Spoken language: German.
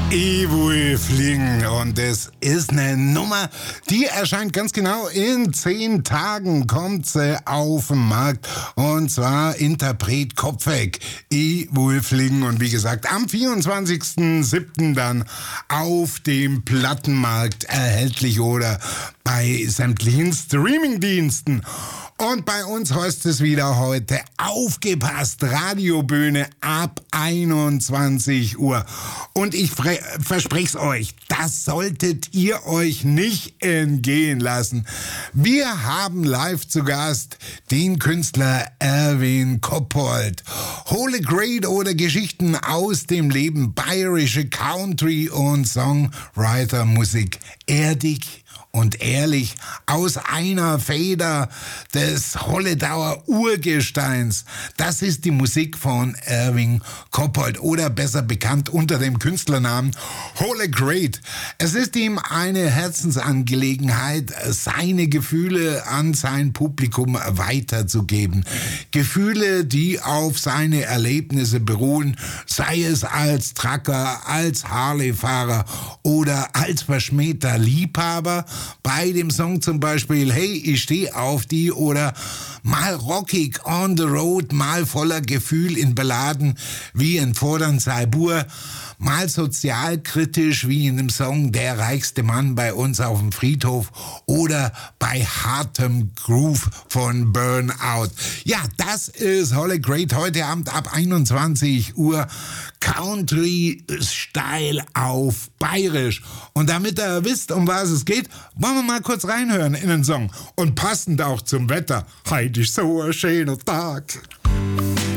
E-Wolfling und es ist eine Nummer, die erscheint ganz genau in 10 Tagen, kommt sie auf den Markt und zwar Interpret Kopfweg, E-Wolfling und wie gesagt am 24.07. dann auf dem Plattenmarkt erhältlich oder bei sämtlichen Streamingdiensten. Und bei uns heißt es wieder heute, aufgepasst, Radiobühne ab 21 Uhr. Und ich verspreche es euch, das solltet ihr euch nicht entgehen lassen. Wir haben live zu Gast den Künstler Erwin Koppold. Holy Great oder Geschichten aus dem Leben, bayerische Country- und Songwriter-Musik, erdig und ehrlich, aus einer Feder des Holledauer Urgesteins. Das ist die Musik von Erwin Koppold oder besser bekannt unter dem Künstlernamen Holy Great. Es ist ihm eine Herzensangelegenheit, seine Gefühle an sein Publikum weiterzugeben. Gefühle, die auf seine Erlebnisse beruhen, sei es als Trucker, als Harley-Fahrer oder als verschmähter Liebhaber. Bei dem Song zum Beispiel Hey, ich steh auf die oder mal rockig on the road, mal voller Gefühl in Balladen wie in Fordern Saibur, mal sozialkritisch wie in dem Song Der reichste Mann bei uns auf dem Friedhof oder bei hartem Groove von Burnout. Ja, das ist Holy Great heute Abend ab 21 Uhr. Country-Style auf Bayerisch. Und damit ihr wisst, um was es geht, wollen wir mal kurz reinhören in den Song. Und passend auch zum Wetter. Heute ist so ein schöner Tag.